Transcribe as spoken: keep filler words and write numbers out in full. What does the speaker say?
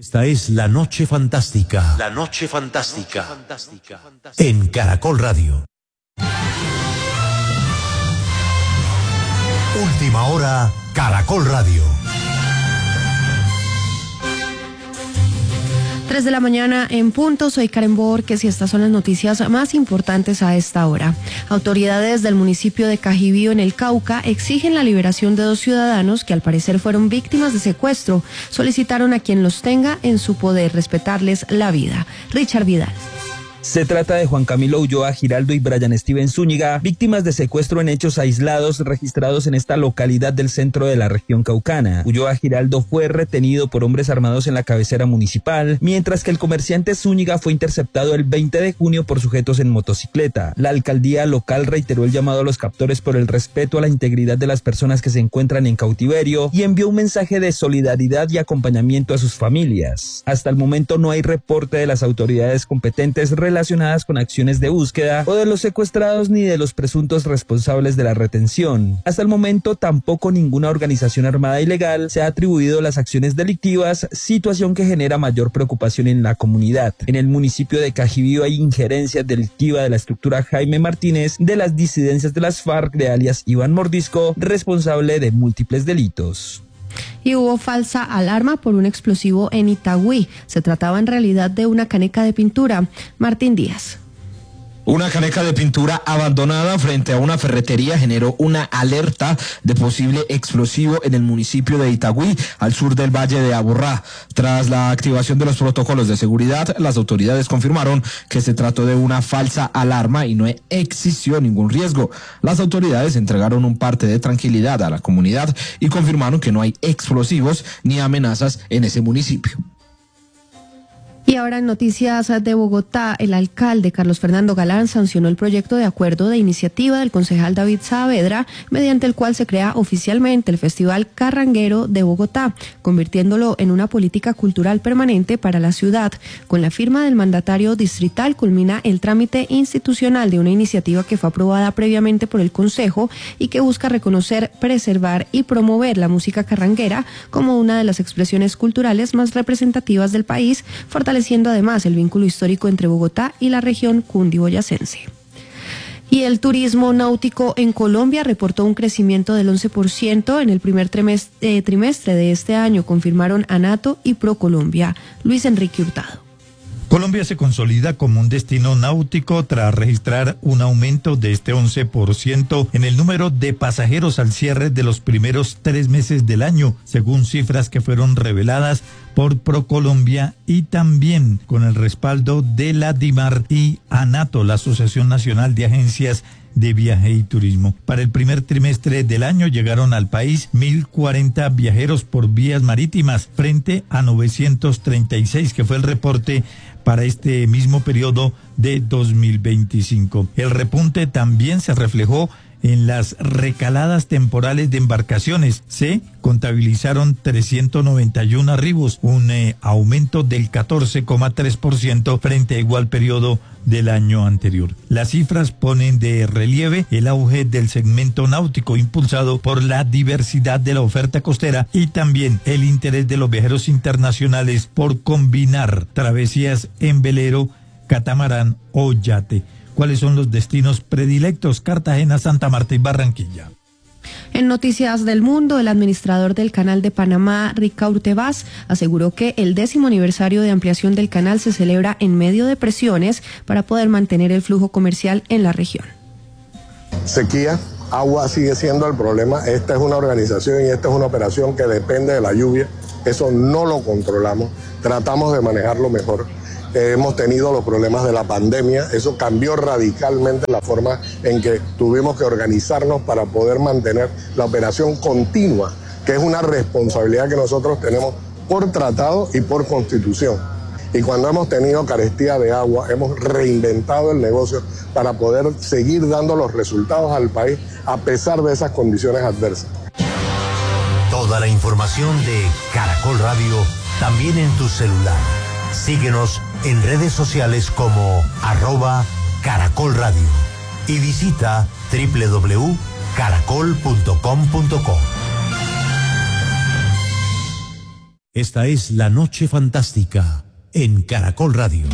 Esta es La Noche Fantástica. La Noche Fantástica. En Caracol Radio. Última hora, Caracol Radio. Tres de la mañana en punto, soy Karen Borges y estas son las noticias más importantes a esta hora. Autoridades del municipio de Cajibío en el Cauca exigen la liberación de dos ciudadanos que al parecer fueron víctimas de secuestro. Solicitaron a quien los tenga en su poder respetarles la vida. Richard Vidal. Se trata de Juan Camilo Ulloa Giraldo y Brian Steven Zúñiga, víctimas de secuestro en hechos aislados registrados en esta localidad del centro de la región caucana. Ulloa Giraldo fue retenido por hombres armados en la cabecera municipal, mientras que el comerciante Zúñiga fue interceptado el veinte de junio por sujetos en motocicleta. La alcaldía local reiteró el llamado a los captores por el respeto a la integridad de las personas que se encuentran en cautiverio y envió un mensaje de solidaridad y acompañamiento a sus familias. Hasta el momento no hay reporte de las autoridades competentes relacionadas relacionadas con acciones de búsqueda o de los secuestrados ni de los presuntos responsables de la retención. Hasta el momento tampoco ninguna organización armada ilegal se ha atribuido las acciones delictivas, situación que genera mayor preocupación en la comunidad. En el municipio de Cajibío hay injerencia delictiva de la estructura Jaime Martínez de las disidencias de las FARC de alias Iván Mordisco, responsable de múltiples delitos. Y hubo falsa alarma por un explosivo en Itagüí. Se trataba en realidad de una caneca de pintura. Martín Díaz. Una caneca de pintura abandonada frente a una ferretería generó una alerta de posible explosivo en el municipio de Itagüí, al sur del Valle de Aburrá. Tras la activación de los protocolos de seguridad, las autoridades confirmaron que se trató de una falsa alarma y no existió ningún riesgo. Las autoridades entregaron un parte de tranquilidad a la comunidad y confirmaron que no hay explosivos ni amenazas en ese municipio. Y ahora en noticias de Bogotá, el alcalde Carlos Fernando Galán sancionó el proyecto de acuerdo de iniciativa del concejal David Saavedra, mediante el cual se crea oficialmente el Festival Carranguero de Bogotá, convirtiéndolo en una política cultural permanente para la ciudad. Con la firma del mandatario distrital culmina el trámite institucional de una iniciativa que fue aprobada previamente por el Consejo y que busca reconocer, preservar y promover la música carranguera como una de las expresiones culturales más representativas del país, fortaleciendo además el vínculo histórico entre Bogotá y la región cundiboyacense. Y el turismo náutico en Colombia reportó un crecimiento del once por ciento en el primer trimestre, eh, trimestre de este año, confirmaron ANATO y ProColombia. Luis Enrique Hurtado. Colombia se consolida como un destino náutico tras registrar un aumento de este once por ciento en el número de pasajeros al cierre de los primeros tres meses del año, según cifras que fueron reveladas por ProColombia y también con el respaldo de la DIMAR y ANATO, la Asociación Nacional de Agencias de Viaje y Turismo. Para el primer trimestre del año llegaron al país mil cuarenta viajeros por vías marítimas frente a novecientos treinta y seis, que fue el reporte para este mismo periodo de dos mil veinticinco. El repunte también se reflejó en las recaladas temporales de embarcaciones. Se contabilizaron trescientos noventa y uno arribos, un eh, aumento del catorce coma tres por ciento frente a igual periodo del año anterior. Las cifras ponen de relieve el auge del segmento náutico impulsado por la diversidad de la oferta costera y también el interés de los viajeros internacionales por combinar travesías en velero, catamarán o yate. ¿Cuáles son los destinos predilectos? Cartagena, Santa Marta y Barranquilla. En Noticias del Mundo, el administrador del Canal de Panamá, Ricaurte Vaz, aseguró que el décimo aniversario de ampliación del canal se celebra en medio de presiones para poder mantener el flujo comercial en la región. Sequía, agua sigue siendo el problema. Esta es una organización y esta es una operación que depende de la lluvia. Eso no lo controlamos, tratamos de manejarlo mejor. Eh, hemos tenido los problemas de la pandemia, eso cambió radicalmente la forma en que tuvimos que organizarnos para poder mantener la operación continua, que es una responsabilidad que nosotros tenemos por tratado y por constitución. Y cuando hemos tenido carestía de agua, hemos reinventado el negocio para poder seguir dando los resultados al país a pesar de esas condiciones adversas. Toda la información de Caracol Radio también en tu celular. Síguenos en redes sociales como arroba Caracol Radio y visita doble u doble u doble u punto caracol punto com punto co. Esta es La Noche Fantástica en Caracol Radio.